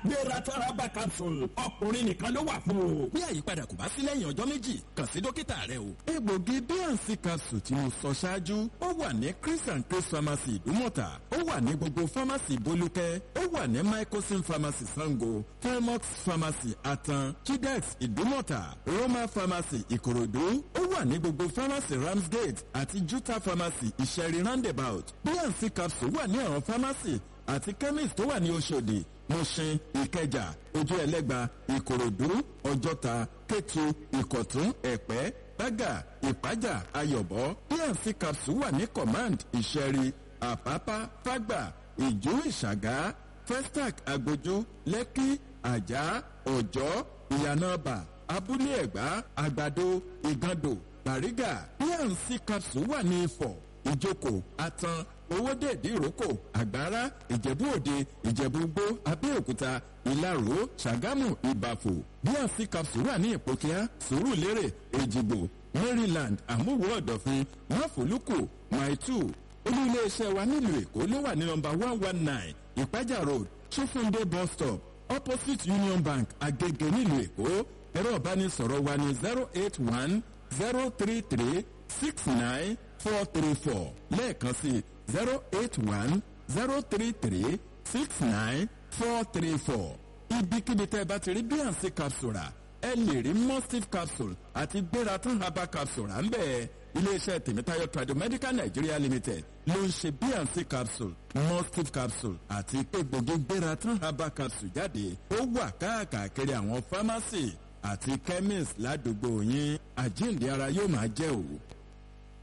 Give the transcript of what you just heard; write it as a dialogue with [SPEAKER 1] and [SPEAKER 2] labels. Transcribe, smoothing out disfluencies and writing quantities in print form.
[SPEAKER 1] Gbératán herbal capsule ọkùnrin nìkan ló wà fún o.
[SPEAKER 2] bí àyípadà kò bá sí lẹ́yìn ọjọ́ méjì kàn sí dókítà rẹ o. egbògi bnc capsule tí mo sọ ṣáájú ó wà ní Chris and Chris pharmacy ìdúmọ̀tà ó wà ní gbogbo pharmacy bolúkẹ́ ó wà ní mycosin pharmacy sango felmox pharmacy atan chidex ìdúmọ̀tà roma pharmacy ìkòròdú ó wà ní gbogbo pharmacy ramsgate àti juta pharmacy ìṣẹ̀rí roundabout. bnc capsule wà ní àwọn pharmacy àti chemist tó wà ní Òṣòdì Mùṣin Ìkẹjà Ojú Ẹlẹ́gba Ìkòròdú Ọjọ́ta Kétu Ìkọ̀tún Ẹ̀pẹ́ Bágà Ìpájà Ayọ̀bọ. bnc capsule wà ní command Ìṣẹ̀rí Àpápá Fágbà Ìjú Ìṣàgá Festac Agbójú Lẹ́kí Àjà Ọ̀jọ́ Ìyànàbà Abúlé Ẹ̀gbá Àgbàdo Ìgàndò Bàrígà. bnc capsule wà ní Ifọ̀ Ìjókòó Atan Owódé Ìdíròkò Àgbárá Ìjẹ̀bú Òde Ìjẹ̀bú-Igbó Abẹ́òkúta Ìlaró Ṣàgámù Ìbàfò. bnc capsule wà ní Ìpókíà Sùúrùlérè Èjìgbò Maryland Àmúwò Ọ̀dọ̀fin Máfòlùkù Maitu. olú iléeṣẹ́ wa nílùú Èkó ló wà ní nọ́mbà 119 Ìpájà Road Ṣófúndé bus stop opposite Union Bank Agége nílùú Èkó. ẹ̀rọ ìbánisọ̀rọ̀ wa ní 081 033 69 434 lẹ́ẹ̀kan sí 081 033 69 434. ibikíbi tẹ́ ẹ bá ti rí bnc capsule rà ẹ lè rí mustif capsule àti Gbératán herbal capsule rà ń bẹ̀. iléeṣẹ́ Tèmítáyọ̀ Tradomedical Nigeria Limited ló ń ṣe bnc capsule mustif capsule àti egbògi Gbératán herbal capsule jáde. ó wà káàkiri àwọn pharmacy àti chemist ládùúgbò yín. àjíǹde ara yóò máa jẹ́ òwò.